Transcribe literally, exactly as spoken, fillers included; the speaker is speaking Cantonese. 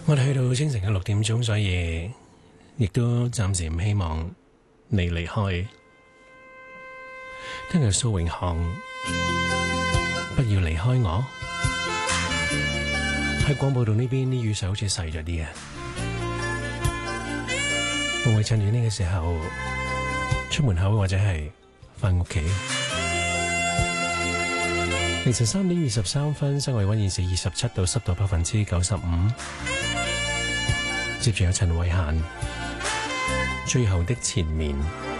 我哋去到清晨嘅六點鐘，所以亦都暫時唔希望你離開。聽日蘇永康，不要離開我。喺廣播道呢邊啲雨勢好似細咗啲啊！會唔會趁住呢個時候出門口或者係返屋企？凌晨三點二十三分，室外溫現時二十七度，濕度百分之九十五。接住有陳慧嫻，最後的纏綿。